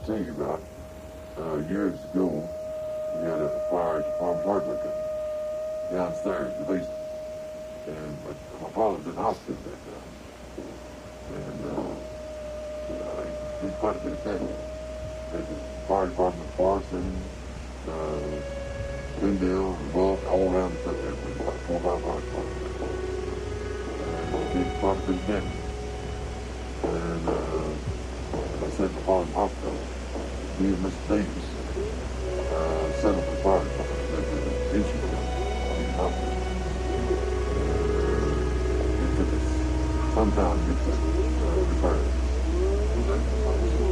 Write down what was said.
tell you about. Years ago, we had a fire at the farm hardware company downstairs, the basement. And my father was in the hospital that time. And he did quite a bit of damage. The fire department, Farson, Glendale, Bulk, all around the stuff there. About 4 or 5 fire departments. And he did quite a bit of damage. And I said the farm hospital, me and Mr. Davis set up the fire department. That was an issue in the hospital. It took us some time to get that repaired.